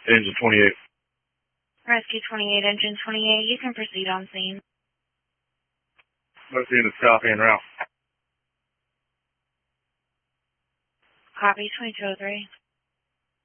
Engine 28. Rescue 28, Engine 28, you can proceed on scene. Let's see in the south end route. Copy, 2203.